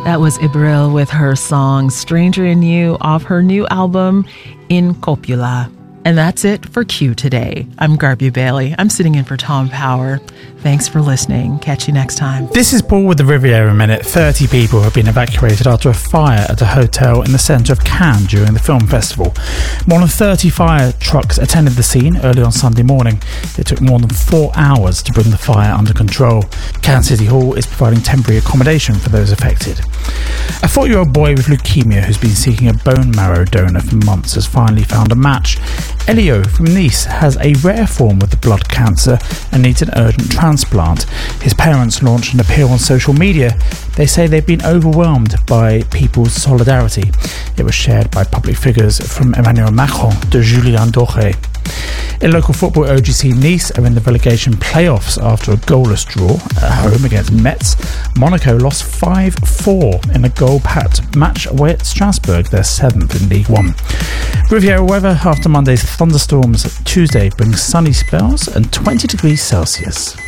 That was Ibril with her song Stranger in You off her new album, In Copula. And that's it for Q today. I'm Garby Bailey. I'm sitting in for Tom Power. Thanks for listening. Catch you next time. This is Paul with the Riviera Minute. 30 people have been evacuated after a fire at a hotel in the centre of Cannes during the film festival. More than 30 fire trucks attended the scene early on Sunday morning. It took more than 4 hours to bring the fire under control. Cannes City Hall is providing temporary accommodation for those affected. A 4-year-old boy with leukemia who's been seeking a bone marrow donor for months has finally found a match. Elio from Nice has a rare form of the blood cancer and needs an urgent transplant. His parents launched an appeal on social media. They say they've been overwhelmed by people's solidarity. It was shared by public figures from Emmanuel Macron to Julien Doré. In local football, OGC Nice are in the relegation playoffs after a goalless draw at home against Metz. Monaco lost 5-4 in a goal-packed match away at Strasbourg, their 7th in League One. Riviera weather after Monday's thunderstorms. Tuesday brings sunny spells and 20 degrees Celsius.